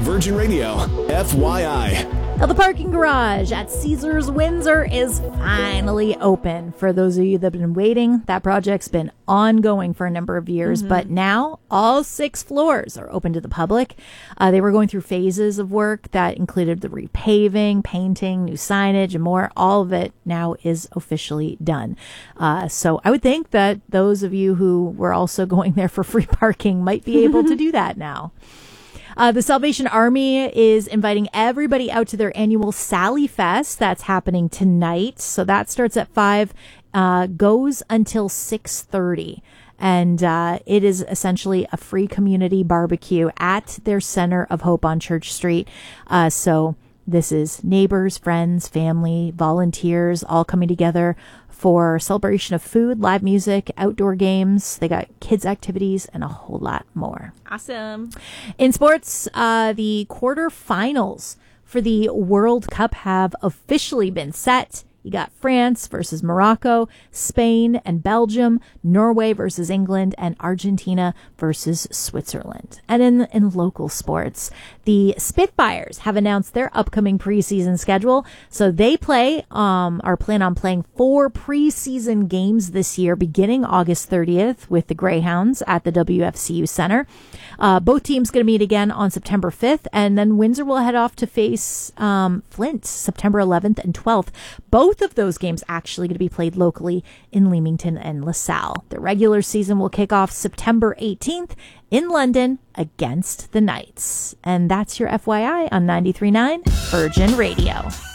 Virgin Radio, FYI. Now, the parking garage at Caesars Windsor is finally open. For those of you that have been waiting, that project's been ongoing for a number of years, but now all 6 floors are open to the public. They were going through phases of work that included the repaving, painting, new signage, and more. All of it now is officially done. So I would think that those of you who were also going there for free parking might be able to do that now. The Salvation Army is inviting everybody out to their annual Sally Fest. That's happening tonight. So that starts at 5, goes until 6:30. And it is essentially a free community barbecue at their Center of Hope on Church Street. So this is neighbors, friends, family, volunteers all coming together for celebration of food, live music, outdoor games. They got kids activities and a whole lot more. Awesome. In sports, the quarterfinals for the World Cup have officially been set. You got France versus Morocco, Spain and Belgium, Norway versus England, and Argentina versus Switzerland. And in local sports, the Spitfires have announced their upcoming preseason schedule. So they plan on playing 4 preseason games this year, beginning August 30th with the Greyhounds at the WFCU Center. Both teams going to meet again on September 5th, and then Windsor will head off to face Flint September 11th and 12th. Both of those games actually going to be played locally in Leamington and LaSalle. The regular season will kick off September 18th in London against the Knights. And that's your FYI on 93.9 Virgin Radio.